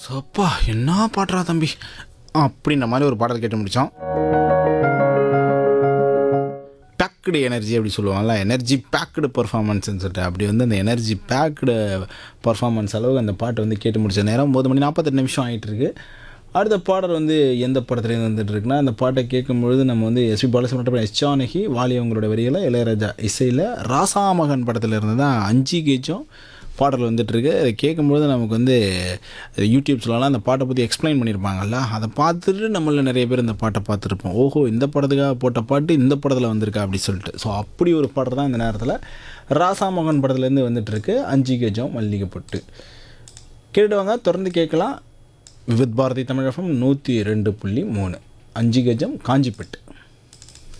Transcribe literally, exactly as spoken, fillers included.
சப்பா என்ன பாடுறா தம்பி அப்படின்ற மாதிரி ஒரு பாடல் கேட்டு முடித்தோம். பேக்டு எனர்ஜி அப்படி சொல்லுவாங்கள்ல, எனர்ஜி பேக்டு பர்ஃபார்மன்ஸ்ன்னு சொல்லிட்டு, அப்படி வந்து அந்த எனர்ஜி பேக்டு பர்ஃபார்மன்ஸ் அளவுக்கு அந்த பாட்டு வந்து கேட்டு முடிச்ச நேரம் ஒம்பது மணி நாற்பத்தெட்டு நிமிஷம் ஆகிட்டு இருக்கு. அடுத்த பாடல் வந்து எந்த படத்துலேருந்து வந்துட்டு இருக்குன்னா, அந்த பாட்டை கேட்கும்பொழுது நம்ம வந்து எஸ்பி பாலசுப்ரமணியம், எஸ் ஜானகி, வாலி அவங்களோட வரிகளை இளையராஜா இசையில் ராசாமகன் படத்தில் இருந்து தான் அஞ்சு கேஜும் பாடல் வந்துட்டுருக்கு. அதை கேட்கும்பொழுது நமக்கு வந்து யூடியூப்ஸ்லலாம் அந்த பாட்டை பற்றி எக்ஸ்பிளைன் பண்ணியிருப்பாங்கல்ல, அதை பார்த்துட்டு நம்மள நிறைய பேர் இந்த பாட்டை பார்த்துருப்போம். ஓஹோ, இந்த படத்துக்காக போட்ட பாட்டு இந்த படத்தில் வந்திருக்கா அப்படி சொல்லிட்டு. ஸோ அப்படி ஒரு பாடல் தான் இந்த நேரத்தில் ராசாமோகன் படத்துலேருந்து வந்துட்டுருக்கு. அஞ்சு கஜம் மல்லிகைப்பட்டு கேட்டுவாங்க, தொடர்ந்து கேட்கலாம். வித் பாரதி தமிழகம் நூற்றி ரெண்டு புள்ளி மூணு. அஞ்சு கஜம் காஞ்சிப்பட்டு.